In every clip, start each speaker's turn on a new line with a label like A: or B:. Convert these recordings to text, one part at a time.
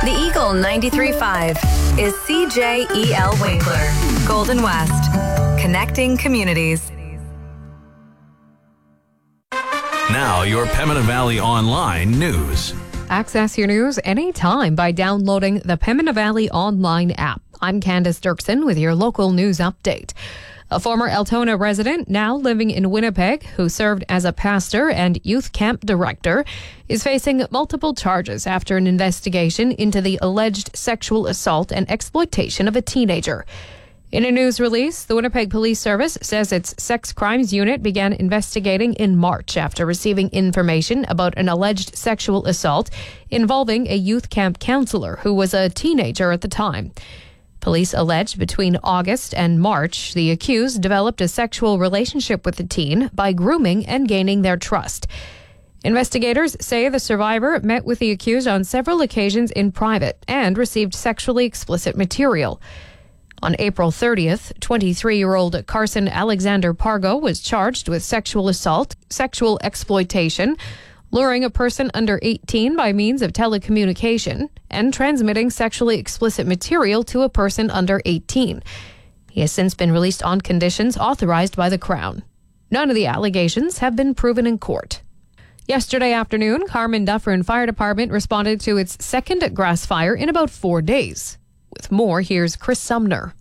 A: The Eagle 93.5 is CJEL Winkler, Golden West, connecting communities.
B: Now, your Pembina Valley Online news.
C: Access your news anytime by downloading the Pembina Valley Online app. I'm Candace Dirksen with your local news update. A former Altona resident, now living in Winnipeg, who served as a pastor and youth camp director, is facing multiple charges after an investigation into the alleged sexual assault and exploitation of a teenager. In a news release, the Winnipeg Police Service says its sex crimes unit began investigating in March after receiving information about an alleged sexual assault involving a youth camp counselor who was a teenager at the time. Police alleged between August and March, the accused developed a sexual relationship with the teen by grooming and gaining their trust. Investigators say the survivor met with the accused on several occasions in private and received sexually explicit material. On April 30th, 23-year-old Carson Alexander Pargo was charged with sexual assault, sexual exploitation, luring a person under 18 by means of telecommunication, and transmitting sexually explicit material to a person under 18. He has since been released on conditions authorized by the Crown. None of the allegations have been proven in court. Yesterday afternoon, Carman Dufferin Fire Department responded to its second grass fire in about 4 days. With more, here's Chris Sumner.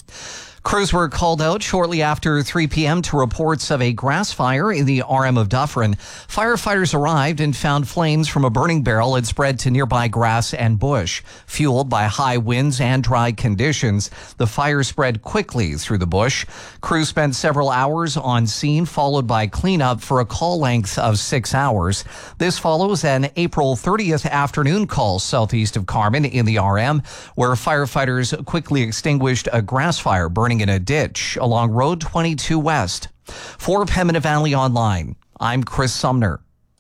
D: Crews were called out shortly after 3 p.m. to reports of a grass fire in the RM of Dufferin. Firefighters arrived and found flames from a burning barrel had spread to nearby grass and bush. Fueled by high winds and dry conditions, the fire spread quickly through the bush. Crews spent several hours on scene, followed by cleanup for a call length of 6 hours. This follows an April 30th afternoon call southeast of Carman in the RM, where firefighters quickly extinguished a grass fire burning in a ditch along Road 22 West. For Pembina Valley Online, I'm Chris Sumner.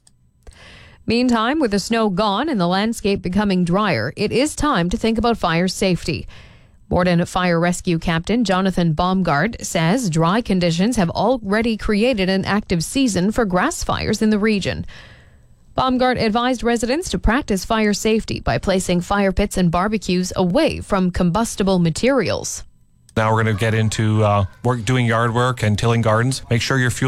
C: Meantime, with the snow gone and the landscape becoming drier, it is time to think about fire safety. Borden Fire Rescue Captain Jonathan Baumgart says dry conditions have already created an active season for grass fires in the region. Baumgart advised residents to practice fire safety by placing fire pits and barbecues away from combustible materials.
E: Now we're going to get into doing yard work and tilling gardens. Make sure your fuel